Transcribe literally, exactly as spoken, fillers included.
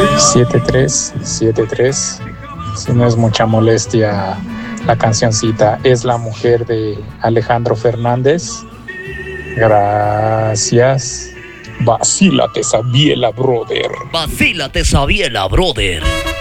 siete tres siete tres. Si no es mucha molestia, la cancioncita es La Mujer de Alejandro Fernández. Gracias. Vacílate, Sabiela, brother. Vacílate, Sabiela, brother.